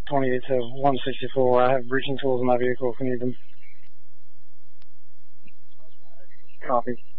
20 to 164. I have breaching tools in my vehicle if we need them. Copy.